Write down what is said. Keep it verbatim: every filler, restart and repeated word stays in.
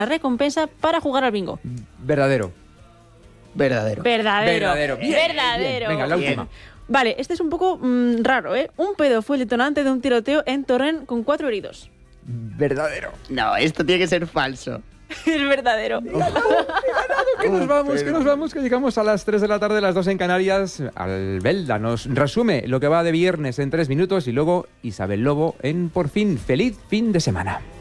recompensa para jugar al bingo. Verdadero. Verdadero. Verdadero. Verdadero. Bien, Verdadero. bien. Venga, la Bien. última. Vale, este es un poco mmm, raro, ¿eh? Un pedo fue el detonante de un tiroteo en Torrent con cuatro heridos. Verdadero. No, esto tiene que ser falso. Es verdadero. Que nos vamos, que nos vamos, que llegamos a las tres de la tarde, las dos en Canarias. Albelda nos resume lo que va de viernes en tres minutos y luego Isabel Lobo en Por fin. Feliz fin de semana.